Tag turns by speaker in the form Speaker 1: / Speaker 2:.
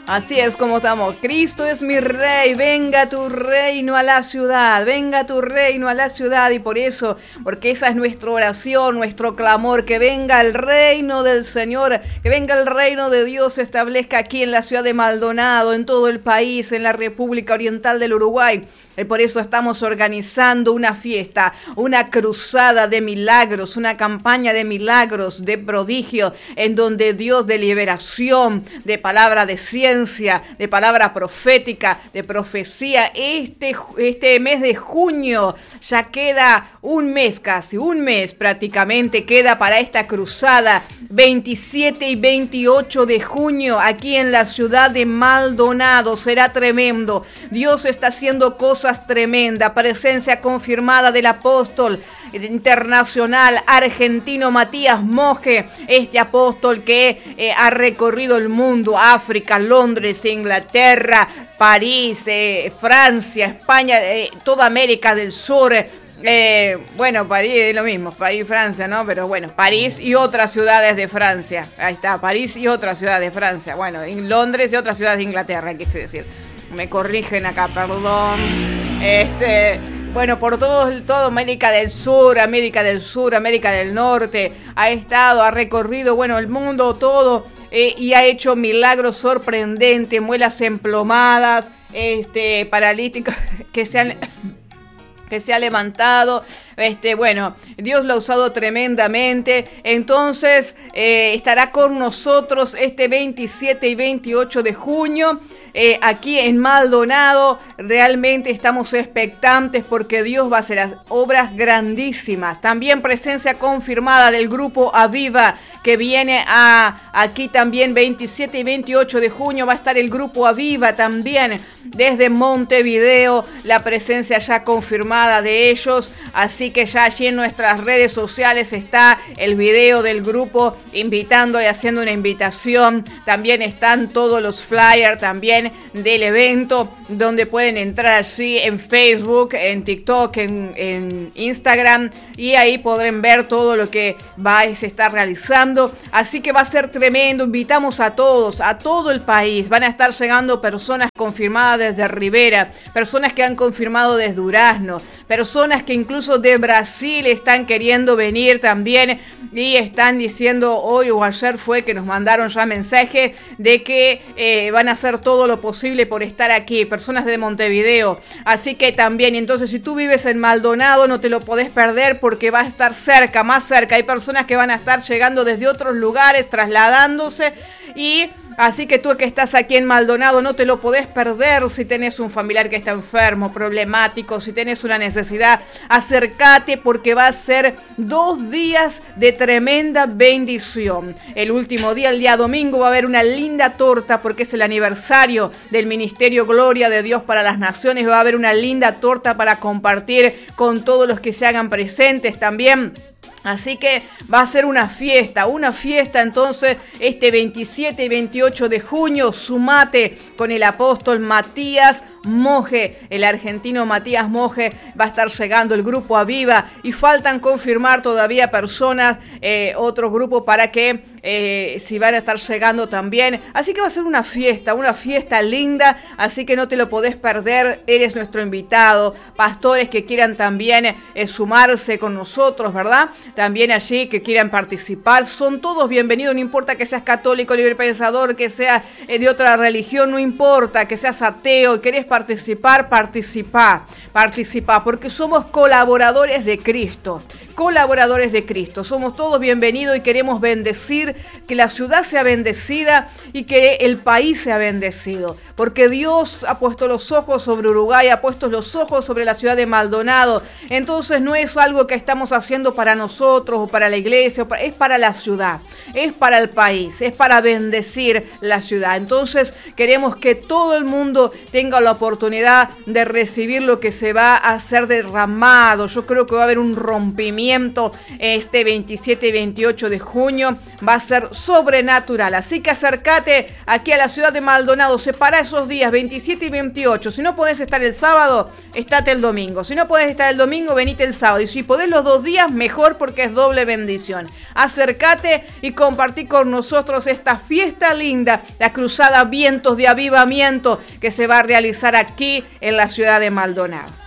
Speaker 1: Así es como estamos. Cristo es mi rey, venga tu reino a la ciudad, venga tu reino a la ciudad. Y por eso, porque esa es nuestra oración, nuestro clamor, que venga el reino del Señor, que venga el reino de Dios, se establezca aquí en la ciudad de Maldonado, en todo el país, en la República Oriental del Uruguay. Y por eso estamos organizando una fiesta, una cruzada de milagros, una campaña de milagros, de prodigios, en donde Dios de liberación, de palabra de ciencia, de palabra profética, de profecía, este mes de junio ya queda un mes, casi un mes prácticamente queda para esta cruzada, 27 y 28 de junio aquí en la ciudad de Maldonado. Será tremendo. Dios está haciendo cosas tremendas. Presencia confirmada del apóstol internacional argentino Matías Monge, este apóstol que ha recorrido el mundo, África, Londres, Inglaterra, París, Francia, España, toda América del Sur. Bueno, París es lo mismo, París, Francia, ¿no? Pero bueno, París y otras ciudades de Francia. Ahí está, París y otras ciudades de Francia. Bueno, en Londres y otras ciudades de Inglaterra, quise decir. Me corrigen acá, perdón. Bueno, por toda América del Sur, América del Norte, ha recorrido, bueno, el mundo todo, y ha hecho milagros sorprendentes, muelas emplomadas, paralíticos que se ha levantado. Bueno, Dios lo ha usado tremendamente. Entonces estará con nosotros este 27 y 28 de junio aquí en Maldonado. Realmente estamos expectantes porque Dios va a hacer obras grandísimas. También presencia confirmada del grupo Aviva, que viene aquí también 27 y 28 de junio. Va a estar el grupo Aviva también desde Montevideo, la presencia ya confirmada de ellos. Así que ya allí en nuestras redes sociales está el video del grupo invitando y haciendo una invitación. También están todos los flyers también del evento, donde pueden entrar allí en Facebook, en TikTok, en Instagram, y ahí podrán ver todo lo que se está realizando. Así que va a ser tremendo. Invitamos a todos, a todo el país. Van a estar llegando personas confirmadas desde Rivera, personas que han confirmado desde Durazno, personas que incluso de Brasil están queriendo venir también, y están diciendo hoy o ayer fue que nos mandaron ya mensaje de que van a hacer todo lo posible por estar aquí, personas de Montevideo. Así que también, entonces, si tú vives en Maldonado, no te lo podés perder porque va a estar cerca, más cerca. Hay personas que van a estar llegando desde otros lugares, trasladándose, y así que tú que estás aquí en Maldonado no te lo podés perder. Si tenés un familiar que está enfermo, problemático, si tenés una necesidad, acércate porque va a ser 2 días de tremenda bendición. El último día, el día domingo, va a haber una linda torta porque es el aniversario del Ministerio Gloria de Dios para las Naciones. Va a haber una linda torta para compartir con todos los que se hagan presentes también. Así que va a ser una fiesta entonces este 27 y 28 de junio. Sumate con el apóstol Matías Monge, el argentino Matías Monge. Va a estar llegando el grupo Aviva y faltan confirmar todavía personas, otro grupo para que si van a estar llegando también. Así que va a ser una fiesta linda, así que no te lo podés perder. Eres nuestro invitado. Pastores que quieran también sumarse con nosotros, ¿verdad? También allí que quieran participar, son todos bienvenidos. No importa que seas católico, librepensador, que seas de otra religión, no importa que seas ateo y querés participar, participa, porque somos colaboradores de Cristo. Somos todos bienvenidos y queremos bendecir, que la ciudad sea bendecida y que el país sea bendecido, porque Dios ha puesto los ojos sobre Uruguay, ha puesto los ojos sobre la ciudad de Maldonado. Entonces no es algo que estamos haciendo para nosotros o para la iglesia, es para la ciudad, es para el país, es para bendecir la ciudad. Entonces queremos que todo el mundo tenga la oportunidad de recibir lo que se va a hacer derramado. Yo creo que va a haber un rompimiento avivamiento este 27 y 28 de junio va a ser sobrenatural. Así que acércate aquí a la ciudad de Maldonado, separa esos días 27 y 28. Si no podés estar el sábado, estate el domingo. Si no podés estar el domingo, venite el sábado. Y si podés los 2 días, mejor, porque es doble bendición. Acércate y compartí con nosotros esta fiesta linda, la cruzada Vientos de Avivamiento, que se va a realizar aquí en la ciudad de Maldonado.